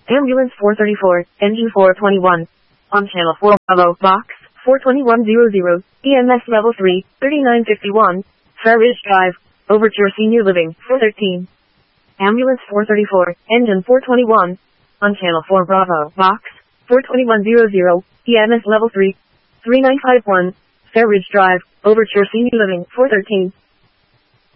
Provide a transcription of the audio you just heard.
Ambulance 434, engine 421. On channel 4 Bravo, box 42100, EMS level 3, 3951, Fair Ridge Drive, Overture Senior Living, 413. Ambulance 434, engine 421. On channel 4 Bravo, box 42100, EMS level 3, 3951, Fair Ridge Drive, Overture Senior Living, 413.